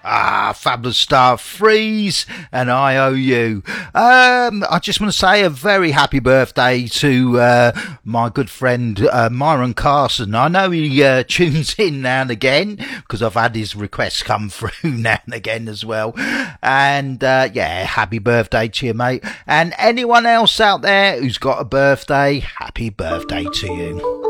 Fabulous stuff. Freeze and I Owe You. I just want to say a very happy birthday to my good friend Myron Carson. I know he tunes in now and again because I've had his requests come through now and again as well. And happy birthday to you, mate. And anyone else out there who's got a birthday, happy birthday to you.